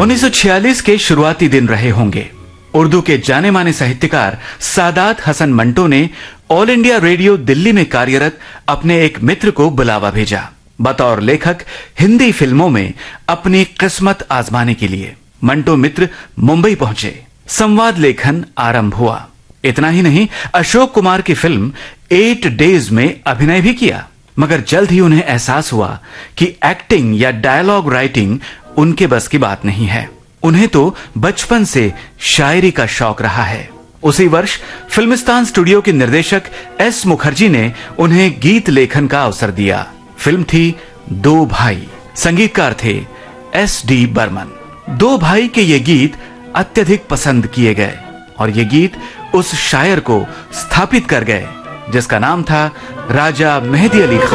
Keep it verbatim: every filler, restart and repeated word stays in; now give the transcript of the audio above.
उन्नीस सौ छियालीस के शुरुआती दिन रहे होंगे। उर्दू के जाने माने साहित्यकार सादात हसन मंटो ने ऑल इंडिया रेडियो दिल्ली में कार्यरत अपने एक मित्र को बुलावा भेजा बतौर लेखक हिंदी फिल्मों में अपनी किस्मत आजमाने के लिए। मंटो मित्र मुंबई पहुंचे, संवाद लेखन आरंभ हुआ। इतना ही नहीं, अशोक कुमार की फिल्म एट डेज में अभिनय भी किया, मगर जल्द ही उन्हें एहसास हुआ कि एक्टिंग या डायलॉग राइटिंग उनके बस की बात नहीं है। उन्हें तो बचपन से शायरी का शौक रहा है। उसी वर्ष फिल्मिस्तान स्टूडियो के निर्देशक एस मुखर्जी ने उन्हें गीत लेखन का अवसर दिया। फिल्म थी दो भाई, संगीतकार थे एस डी बर्मन। दो भाई के ये गीत अत्यधिक पसंद किए गए और ये गीत उस शायर को स्थापित कर गए जिसका नाम था राजा मेहदी अली खान।